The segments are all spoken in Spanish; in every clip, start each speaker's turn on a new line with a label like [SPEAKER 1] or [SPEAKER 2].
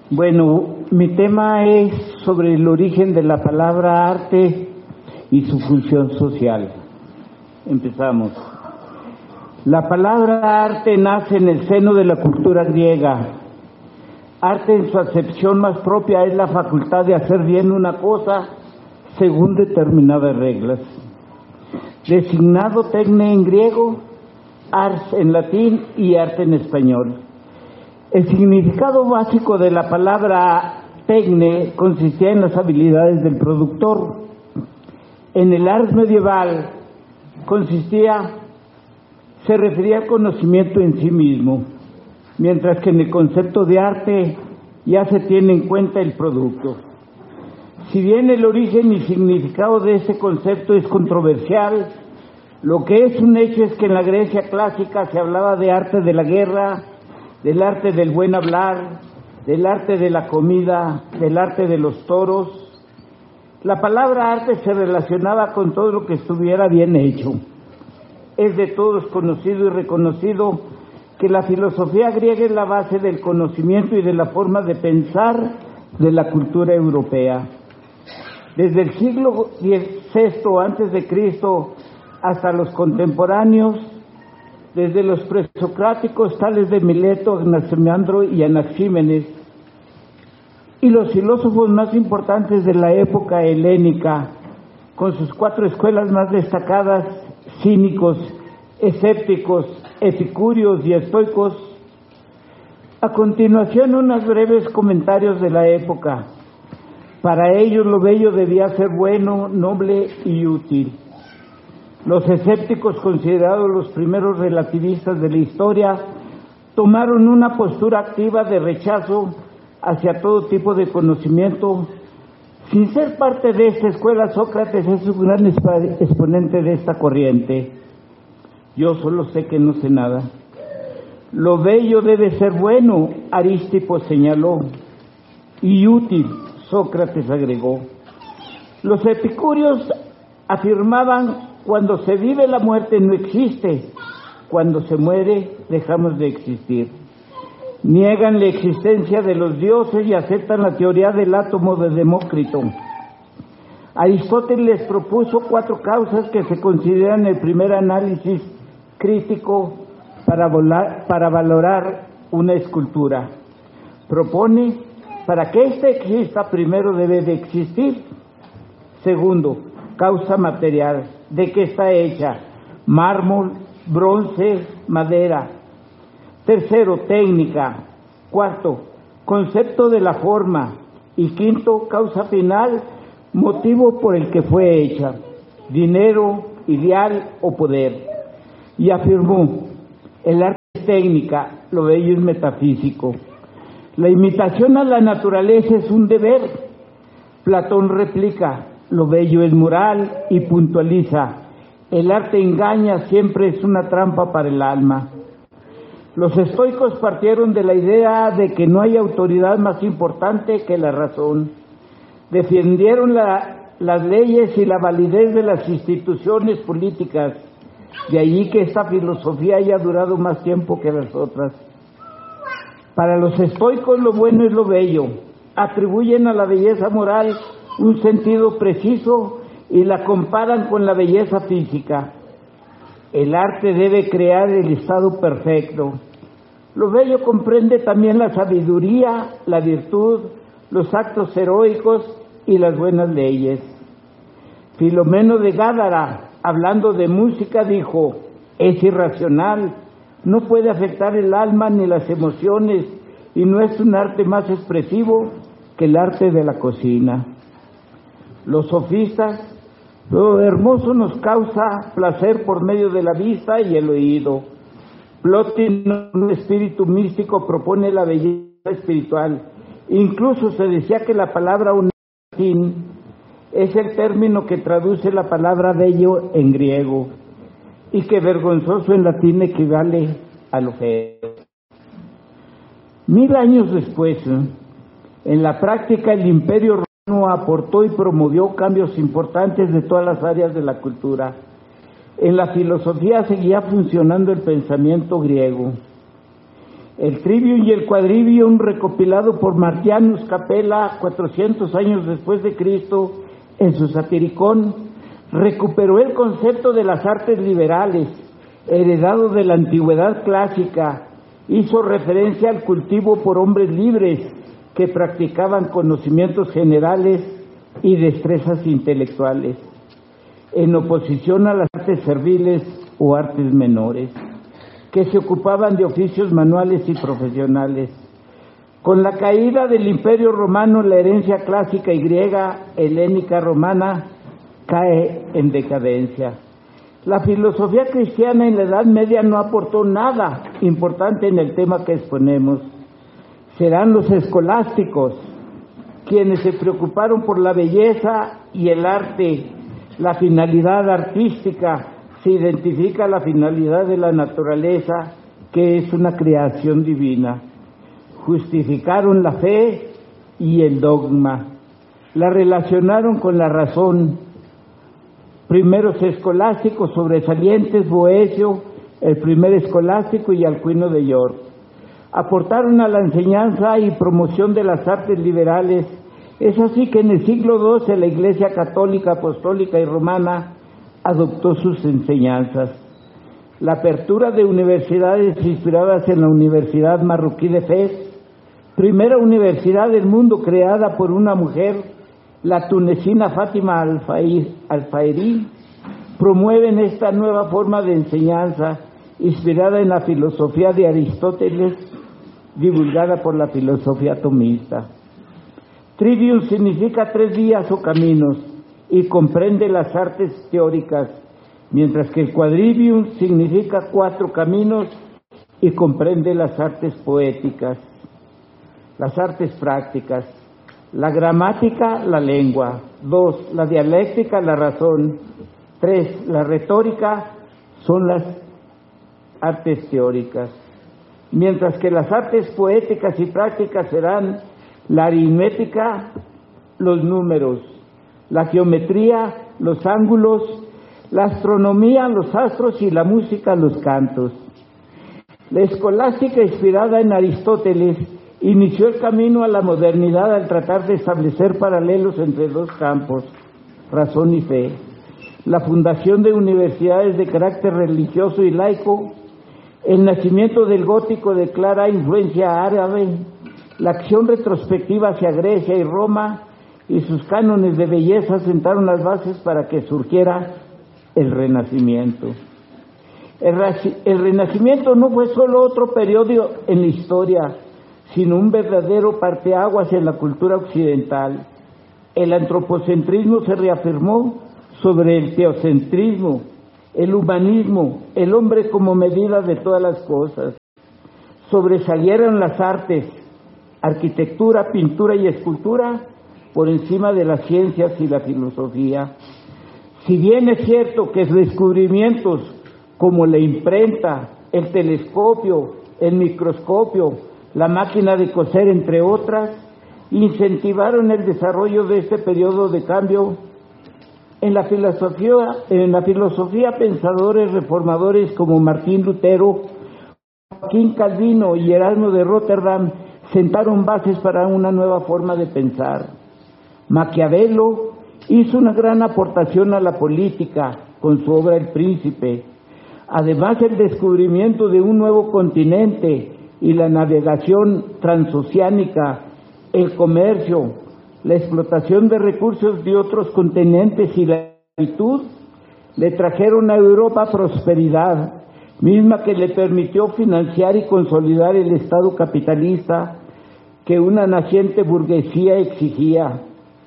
[SPEAKER 1] Bueno, mi tema es sobre el origen de la palabra arte y su función social. Empezamos. La palabra arte nace en el seno de la cultura griega. Arte en su acepción más propia es la facultad de hacer bien una cosa según determinadas reglas. Designado tecne en griego, ars en latín y arte en español. El significado básico de la palabra tecne consistía en las habilidades del productor. En el ars medieval se refería al conocimiento en sí mismo, mientras que en el concepto de arte ya se tiene en cuenta el producto. Si bien el origen y significado de este concepto es controversial, lo que es un hecho es que en la Grecia clásica se hablaba de arte de la guerra, del arte del buen hablar, del arte de la comida, del arte de los toros. La palabra arte se relacionaba con todo lo que estuviera bien hecho. Es de todos conocido y reconocido que la filosofía griega es la base del conocimiento y de la forma de pensar de la cultura europea. Desde el siglo VI antes de Cristo hasta los contemporáneos, desde los presocráticos tales de Mileto, Anaximandro y Anaxímenes, y los filósofos más importantes de la época helénica, con sus 4 escuelas más destacadas, cínicos, escépticos, epicúreos y estoicos. A continuación, unos breves comentarios de la época. Para ellos lo bello debía ser bueno, noble y útil. Los escépticos, considerados los primeros relativistas de la historia, tomaron una postura activa de rechazo hacia todo tipo de conocimiento. Sin ser parte de esta escuela, Sócrates es un gran exponente de esta corriente. Yo solo sé que no sé nada. Lo bello debe ser bueno, Arístipo señaló, y útil, Sócrates agregó. Los epicúreos afirmaban: cuando se vive, la muerte no existe; cuando se muere, dejamos de existir. Niegan la existencia de los dioses y aceptan la teoría del átomo de Demócrito. Aristóteles propuso 4 causas que se consideran el primer análisis crítico para valorar una escultura. Propone: para que ésta exista, primero debe de existir. Segundo, causa material. ¿De qué está hecha? Mármol, bronce, madera. Tercero, técnica. Cuarto, concepto de la forma. Y quinto, causa final, motivo por el que fue hecha: dinero, ideal o poder. Y afirmó: el arte es técnica, lo bello es metafísico. La imitación a la naturaleza es un deber. Platón replica: lo bello es moral, y puntualiza: el arte engaña, siempre es una trampa para el alma. Los estoicos partieron de la idea de que no hay autoridad más importante que la razón. Defendieron las leyes y la validez de las instituciones políticas. De allí que esta filosofía haya durado más tiempo que las otras. Para los estoicos lo bueno es lo bello. Atribuyen a la belleza moral un sentido preciso y la comparan con la belleza física. El arte debe crear el estado perfecto. Lo bello comprende también la sabiduría, la virtud, los actos heroicos y las buenas leyes. Filomeno de Gádara, hablando de música, dijo: es irracional, no puede afectar el alma ni las emociones, y no es un arte más expresivo que el arte de la cocina. Los sofistas: lo hermoso nos causa placer por medio de la vista y el oído. Plotino, un espíritu místico, propone la belleza espiritual. Incluso se decía que la palabra latín es el término que traduce la palabra bello en griego, y que vergonzoso en latín equivale a lo feo. 1000 años después, en la práctica, el Imperio Romano aportó y promovió cambios importantes de todas las áreas de la cultura. En la filosofía seguía funcionando el pensamiento griego. El Trivium y el Quadrivium, recopilado por Martianus Capella 400 años después de Cristo en su Satiricón, recuperó el concepto de las artes liberales, heredado de la antigüedad clásica. Hizo referencia al cultivo por hombres libres que practicaban conocimientos generales y destrezas intelectuales, en oposición a las artes serviles o artes menores, que se ocupaban de oficios manuales y profesionales. Con la caída del Imperio Romano, la herencia clásica y griega helénica romana cae en decadencia. La filosofía cristiana en la Edad Media no aportó nada importante en el tema que exponemos. Serán los escolásticos quienes se preocuparon por la belleza y el arte, la finalidad artística. Se identifica la finalidad de la naturaleza, que es una creación divina. Justificaron la fe y el dogma, la relacionaron con la razón. Primeros escolásticos sobresalientes, Boecio, el primer escolástico, y Alcuino de York, aportaron a la enseñanza y promoción de las artes liberales. Es así que en el siglo XII la Iglesia Católica, Apostólica y Romana adoptó sus enseñanzas. La apertura de universidades inspiradas en la Universidad Marroquí de Fez, primera universidad del mundo creada por una mujer, la tunecina Fátima Alfairi, promueven esta nueva forma de enseñanza inspirada en la filosofía de Aristóteles, divulgada por la filosofía tomista. Trivium significa 3 vías o caminos y comprende las artes teóricas, mientras que el Quadrivium significa 4 caminos y comprende las artes poéticas, las artes prácticas, la gramática, la lengua; 2, la dialéctica, la razón; 3, la retórica, son las artes teóricas, mientras que las artes poéticas y prácticas serán la aritmética, los números; la geometría, los ángulos; la astronomía, los astros; y la música, los cantos. La escolástica, inspirada en Aristóteles, inició el camino a la modernidad al tratar de establecer paralelos entre 2 campos, razón y fe. La fundación de universidades de carácter religioso y laico, el nacimiento del gótico de clara influencia árabe, la acción retrospectiva hacia Grecia y Roma y sus cánones de belleza sentaron las bases para que surgiera el Renacimiento. El Renacimiento no fue solo otro periodo en la historia, sino un verdadero parteaguas en la cultura occidental. El antropocentrismo se reafirmó sobre el teocentrismo, el humanismo, el hombre como medida de todas las cosas. Sobresalieron las artes, arquitectura, pintura y escultura, por encima de las ciencias y la filosofía. Si bien es cierto que descubrimientos como la imprenta, el telescopio, el microscopio, la máquina de coser, entre otras, incentivaron el desarrollo de este periodo de cambio, en la filosofía pensadores reformadores como Martín Lutero, Joaquín Calvino y Erasmo de Rotterdam sentaron bases para una nueva forma de pensar. Maquiavelo hizo una gran aportación a la política con su obra El Príncipe. Además, el descubrimiento de un nuevo continente y la navegación transoceánica, el comercio, la explotación de recursos de otros continentes y la esclavitud le trajeron a Europa prosperidad, misma que le permitió financiar y consolidar el Estado capitalista que una naciente burguesía exigía.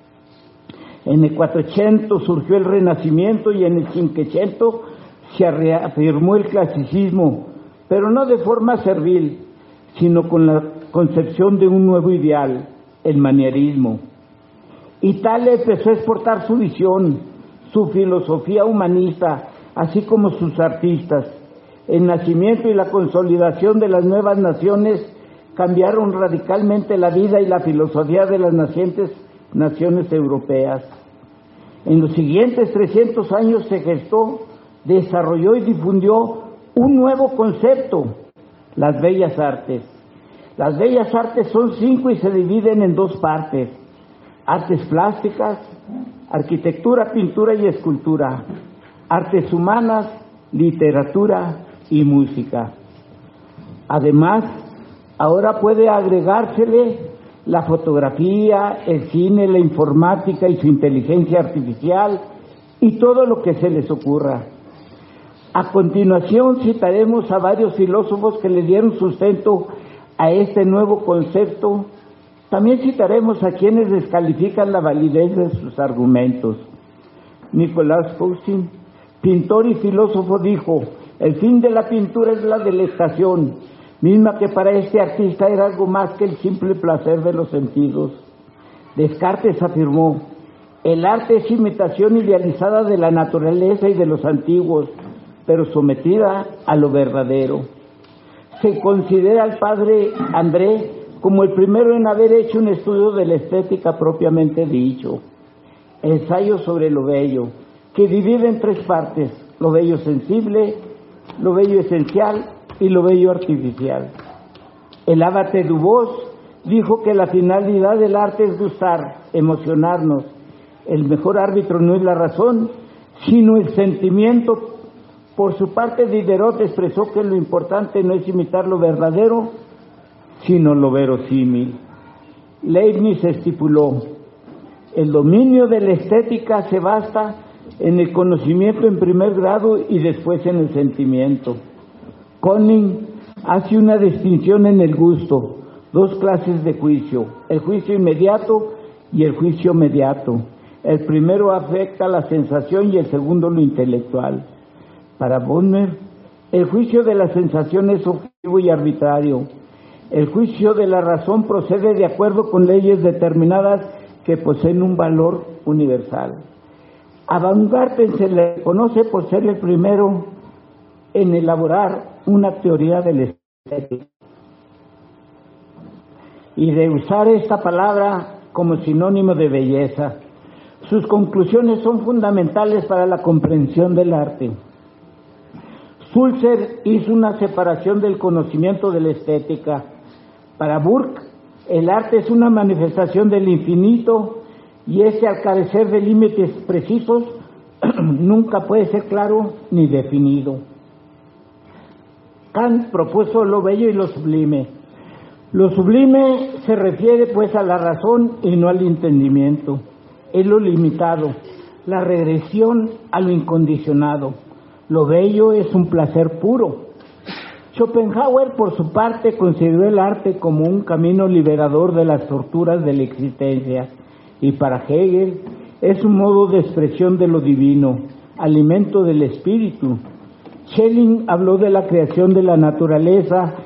[SPEAKER 1] En el 400 surgió el Renacimiento y en el 500 se reafirmó el clasicismo, pero no de forma servil, sino con la concepción de un nuevo ideal, el manierismo. Italia empezó a exportar su visión, su filosofía humanista, así como sus artistas. El nacimiento y la consolidación de las nuevas naciones cambiaron radicalmente la vida y la filosofía de las nacientes naciones europeas. En los siguientes 300 años se gestó, desarrolló y difundió un nuevo concepto, las bellas artes. Las bellas artes son 5 y se dividen en 2 partes: artes plásticas, arquitectura, pintura y escultura; artes humanas, literatura y música. Además, ahora puede agregársele la fotografía, el cine, la informática y su inteligencia artificial y todo lo que se les ocurra. A continuación citaremos a varios filósofos que le dieron sustento a este nuevo concepto. También citaremos a quienes descalifican la validez de sus argumentos. Nicolás Poussin, pintor y filósofo, dijo: el fin de la pintura es la delectación, misma que para este artista era algo más que el simple placer de los sentidos. Descartes afirmó: el arte es imitación idealizada de la naturaleza y de los antiguos, pero sometida a lo verdadero. Se considera al padre André como el primero en haber hecho un estudio de la estética propiamente dicho. Ensayo sobre lo bello, que divide en 3 partes: lo bello sensible, lo bello esencial y lo bello artificial. El abate Dubos dijo que la finalidad del arte es gustar, emocionarnos. El mejor árbitro no es la razón, sino el sentimiento. Por su parte, Diderot expresó que lo importante no es imitar lo verdadero, sino lo verosímil. Leibniz estipuló: el dominio de la estética se basa en el conocimiento en primer grado y después en el sentimiento. Conning hace una distinción en el gusto: 2 clases de juicio, el juicio inmediato y el juicio mediato. El primero afecta la sensación y el segundo lo intelectual. Para Bonner, el juicio de la sensación es objetivo y arbitrario. El juicio de la razón procede de acuerdo con leyes determinadas que poseen un valor universal. A Baumgarten se le conoce por ser el primero en elaborar una teoría del estética y de usar esta palabra como sinónimo de belleza. Sus conclusiones son fundamentales para la comprensión del arte. Sulzer hizo una separación del conocimiento de la estética. Para Burke, el arte es una manifestación del infinito y ese, al carecer de límites precisos, nunca puede ser claro ni definido. Kant propuso lo bello y lo sublime. Lo sublime se refiere pues a la razón y no al entendimiento. Es lo limitado, la regresión a lo incondicionado. Lo bello es un placer puro. Schopenhauer, por su parte, consideró el arte como un camino liberador de las torturas de la existencia, y para Hegel es un modo de expresión de lo divino, alimento del espíritu. Schelling habló de la creación de la naturaleza